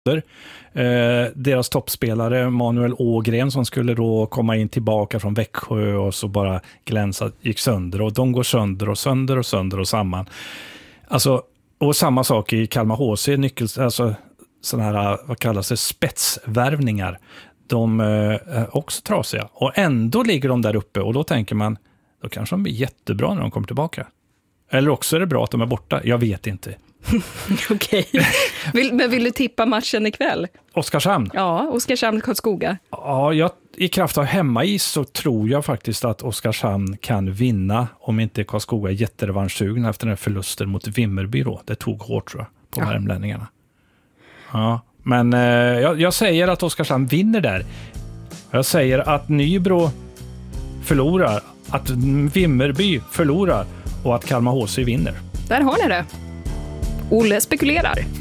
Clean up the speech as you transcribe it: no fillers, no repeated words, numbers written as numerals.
Deras toppspelare Manuel Ågren som skulle då komma in tillbaka från Växjö och så bara glänsa, gick sönder och de går sönder och samman. Alltså, och samma sak i Kalmar HC, alltså sådana här, vad kallas det, spetsvärvningar. De är också trasiga och ändå ligger de där uppe och då tänker man, då kanske de blir jättebra när de kommer tillbaka. Eller också är det bra att de är borta, jag vet inte. Okej. Men vill du tippa matchen ikväll? Oskarshamn. Ja, Oskarshamn-Karlskoga. Ja, i kraft av hemmais så tror jag faktiskt att Oskarshamn kan vinna om inte Karlskoga är jätterevanschsugna efter den här förlusten mot Vimmerby då. Det tog hårt tror jag på värmlänningarna. Ja, men jag säger att Oskarshamn vinner där. Jag säger att Nybro förlorar, att Vimmerby förlorar och att Kalmar HC vinner. Där har ni det. Olle spekulerar.